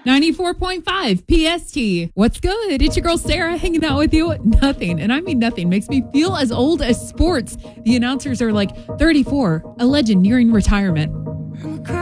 94.5 PST. What's good? It's your girl Sarah hanging out with you. Nothing, and I mean nothing, makes me feel as old as sports. The announcers are like 34, a legend nearing retirement.